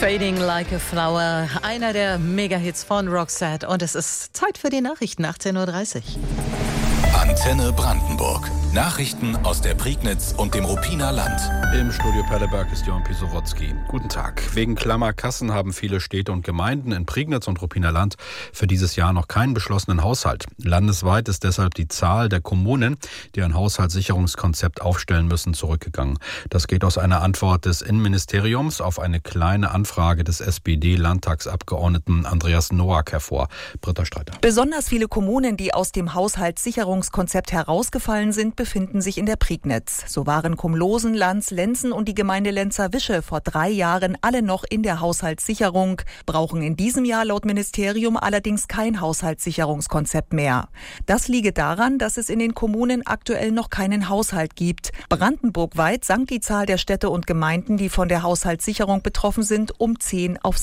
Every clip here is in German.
Fading Like a Flower, einer der Mega-Hits von Roxette. Und es ist Zeit für die Nachrichten, 18:30 Uhr. Antenne Brandenburg. Nachrichten aus der Prignitz und dem Ruppiner Land. Im Studio Perleberg ist Jörn Pisowotzki. Guten Tag. Wegen Klammerkassen haben viele Städte und Gemeinden in Prignitz und Ruppiner Land für dieses Jahr noch keinen beschlossenen Haushalt. Landesweit ist deshalb die Zahl der Kommunen, die ein Haushaltssicherungskonzept aufstellen müssen, zurückgegangen. Das geht aus einer Antwort des Innenministeriums auf eine kleine Anfrage des SPD-Landtagsabgeordneten Andreas Noack hervor. Britta Streiter. Besonders viele Kommunen, die aus dem Haushaltssicherungskonzept herausgefallen sind, befinden sich in der Prignitz. So waren Kumlosen, Lanz, Lenzen und die Gemeinde Lenzer-Wische vor 3 Jahren alle noch in der Haushaltssicherung, brauchen in diesem Jahr laut Ministerium allerdings kein Haushaltssicherungskonzept mehr. Das liege daran, dass es in den Kommunen aktuell noch keinen Haushalt gibt. Brandenburgweit sank die Zahl der Städte und Gemeinden, die von der Haushaltssicherung betroffen sind, um 10 auf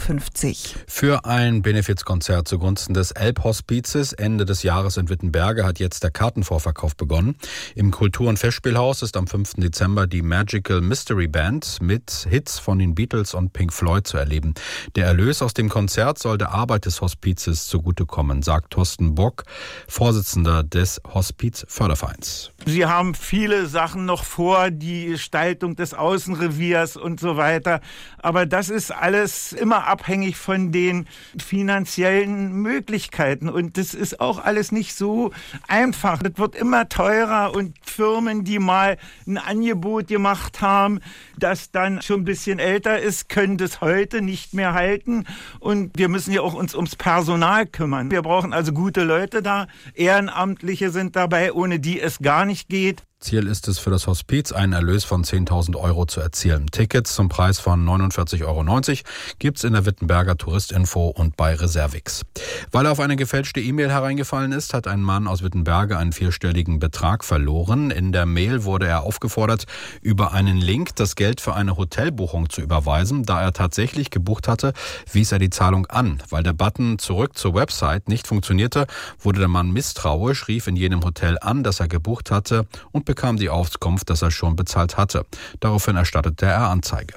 56. Für ein Benefizkonzert zugunsten des Elbhospizes Ende des Jahres in Wittenberge hat jetzt der Kartenvorverkauf begonnen. Im Kultur- und Festspielhaus ist am 5. Dezember die Magical Mystery Band mit Hits von den Beatles und Pink Floyd zu erleben. Der Erlös aus dem Konzert soll der Arbeit des Hospizes zugutekommen, sagt Thorsten Bock, Vorsitzender des Hospiz-Fördervereins. Sie haben viele Sachen noch vor, die Gestaltung des Außenreviers und so weiter. Aber das ist alles immer abhängig von den finanziellen Möglichkeiten. Und das ist auch alles nicht so einfach. Das wird immer teurer und Firmen, die mal ein Angebot gemacht haben, das dann schon ein bisschen älter ist, können das heute nicht mehr halten. Und wir müssen ja auch uns ums Personal kümmern. Wir brauchen also gute Leute da. Ehrenamtliche sind dabei, ohne die es gar nicht geht. Ziel ist es für das Hospiz, einen Erlös von 10.000 € zu erzielen. Tickets zum Preis von 49,90 € gibt's in der Wittenberger Touristinfo und bei Reservix. Weil er auf eine gefälschte E-Mail hereingefallen ist, hat ein Mann aus Wittenberge einen 4-stelligen Betrag verloren. In der Mail wurde er aufgefordert, über einen Link das Geld für eine Hotelbuchung zu überweisen. Da er tatsächlich gebucht hatte, wies er die Zahlung an. Weil der Button zurück zur Website nicht funktionierte, wurde der Mann misstrauisch, rief in jenem Hotel an, das er gebucht hatte und bekam die Auskunft, dass er schon bezahlt hatte. Daraufhin erstattete er Anzeige.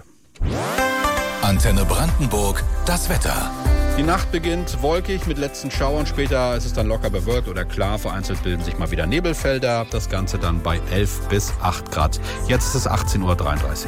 Antenne Brandenburg, das Wetter. Die Nacht beginnt wolkig mit letzten Schauern. Später ist es dann locker bewölkt oder klar. Vereinzelt bilden sich mal wieder Nebelfelder. Das Ganze dann bei 11 bis 8 Grad. Jetzt ist es 18:33 Uhr.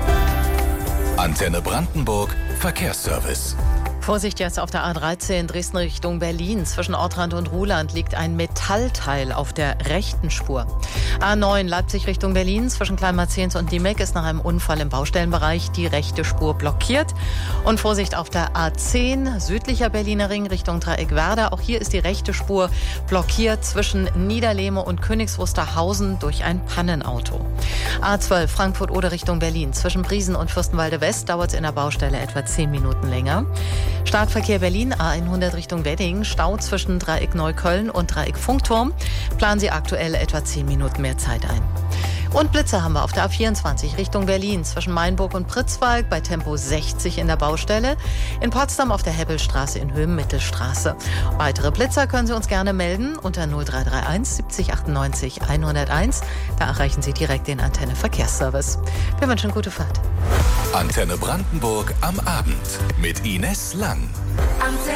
Antenne Brandenburg, Verkehrsservice. Vorsicht jetzt auf der A13 Dresden Richtung Berlin. Zwischen Ortrand und Ruhland liegt ein Metallteil auf der rechten Spur. A9 Leipzig Richtung Berlin. Zwischen Kleinmarzens und Diemek ist nach einem Unfall im Baustellenbereich die rechte Spur blockiert. Und Vorsicht auf der A10 südlicher Berliner Ring Richtung Dreieckwerder. Auch hier ist die rechte Spur blockiert zwischen Niederlehme und Königs Wusterhausen durch ein Pannenauto. A12 Frankfurt-Oder Richtung Berlin. Zwischen Briesen und Fürstenwalde West dauert es in der Baustelle etwa 10 Minuten länger. Startverkehr Berlin, A100 Richtung Wedding, Stau zwischen Dreieck Neukölln und Dreieck Funkturm. Planen Sie aktuell etwa 10 Minuten mehr Zeit ein. Und Blitze haben wir auf der A24 Richtung Berlin, zwischen Mainburg und Pritzwalk bei Tempo 60 in der Baustelle. In Potsdam auf der Hebbelstraße in Höhen-Mittelstraße. Weitere Blitzer können Sie uns gerne melden unter 0331 70 98 101. Da erreichen Sie direkt den Antenne Verkehrsservice. Wir wünschen gute Fahrt. Antenne Brandenburg am Abend mit Ines Lang.